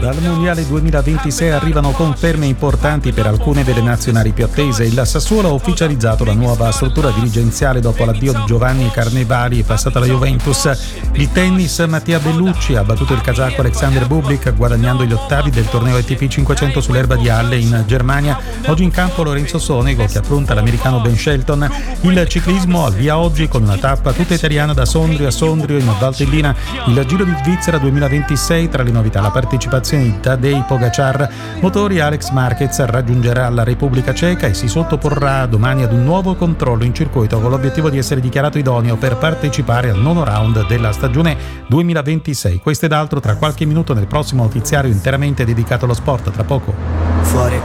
Dal Mondiale 2026 arrivano conferme importanti per alcune delle nazionali più attese. Il Sassuolo ha ufficializzato la nuova struttura dirigenziale dopo l'addio di Giovanni Carnevali, passata alla Juventus. Il tennis, Mattia Bellucci ha battuto il kazako Alexander Bublik guadagnando gli ottavi del torneo ATP 500 sull'erba di Halle in Germania. Oggi in campo Lorenzo Sonego che affronta l'americano Ben Shelton. Il ciclismo al via oggi con una tappa tutta italiana da Sondrio a Sondrio in Valtellina. Il Giro di Svizzera 2026, tra le novità la partecipazione di Tadej Pogacar. Motori, Alex Marquez raggiungerà la Repubblica Ceca e si sottoporrà domani ad un nuovo controllo in circuito con l'obiettivo di essere dichiarato idoneo per partecipare al nono round della stagione 2026. Questo ed altro tra qualche minuto nel prossimo notiziario interamente dedicato allo sport. Tra poco. Fuori